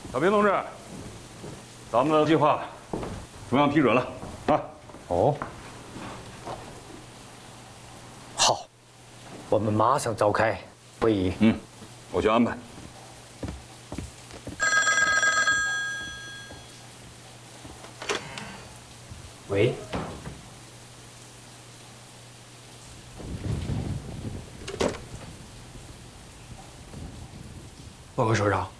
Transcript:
小平同志，咱们的计划中央批准了啊！ 哦，好，我们马上召开会议。 我去安排。 喂，报告首长，